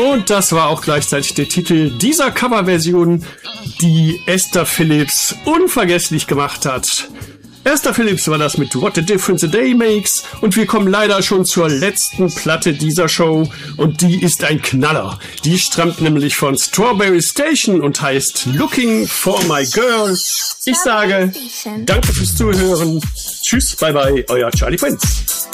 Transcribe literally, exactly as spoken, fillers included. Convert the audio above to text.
Und das war auch gleichzeitig der Titel dieser Coverversion, die Esther Phillips unvergesslich gemacht hat. Esther Phillips war das mit What a Difference a Day Makes und wir kommen leider schon zur letzten Platte dieser Show und die ist ein Knaller. Die stammt nämlich von Strawberry Station und heißt Looking for My Girl. Ich sage danke fürs Zuhören. Tschüss, bye bye, euer Charlie Prinz.